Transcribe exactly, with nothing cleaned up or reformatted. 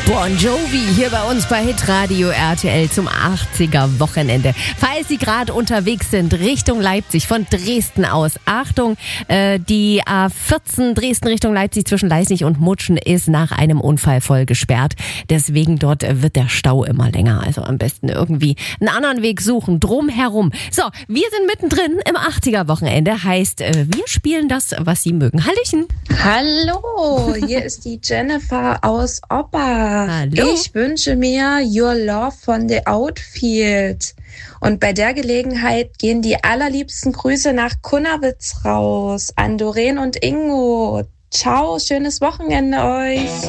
Bon Jovi hier bei uns bei Hitradio R T L zum achtziger Wochenende. Falls Sie gerade unterwegs sind Richtung Leipzig von Dresden aus, Achtung, äh, die A vierzehn Dresden Richtung Leipzig zwischen Leißnig und Mutschen ist nach einem Unfall voll gesperrt. Deswegen dort wird der Stau immer länger. Also am besten irgendwie einen anderen Weg suchen, drumherum. So, wir sind mittendrin im achtziger Wochenende. Heißt, äh, wir spielen das, was Sie mögen. Hallöchen. Hallo, hier ist die Jennifer aus Oppa. Hallo. Ich wünsche mir Your Love von The Outfield. Und bei der Gelegenheit gehen die allerliebsten Grüße nach Kunnawitz raus, an Doreen und Ingo. Ciao, schönes Wochenende euch.